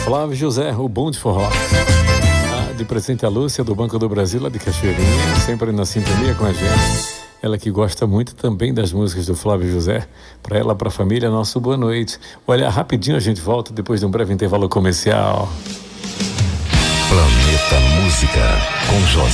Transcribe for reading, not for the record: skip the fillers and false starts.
Flávio José, o bom de forró. De presente a Lúcia, do Banco do Brasil, lá de Cachoeirinha, sempre na sintonia com a gente. Ela que gosta muito também das músicas do Flávio José. Para ela, para a família, nosso boa noite. Olha, rapidinho a gente volta depois de um breve intervalo comercial. Planeta Música com José